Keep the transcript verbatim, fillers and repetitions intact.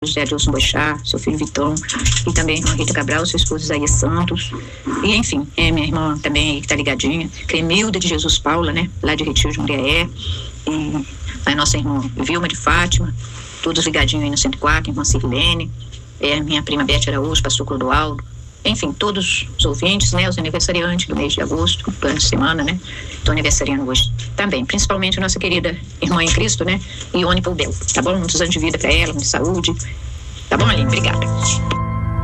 José Adilson Boixá, seu filho Vitão, e também a irmã Rita Cabral, seu esposo Isaías Santos, e enfim, é minha irmã também aí que tá ligadinha, Cremilda de Jesus Paula, né, lá de Retiro de Muriaé, e a nossa irmã Vilma de Fátima, todos ligadinhos aí no cento e quatro, irmã Cirlene, é, minha prima Bete Araújo, pastor Clodoaldo, enfim, todos os ouvintes, né, os aniversariantes do mês de agosto, do ano de semana, né, estou aniversariando hoje também, principalmente a nossa querida irmã em Cristo, né, Ione Poubel, tá bom? Muitos anos de vida para ela, de saúde, tá bom, Aline? Obrigada.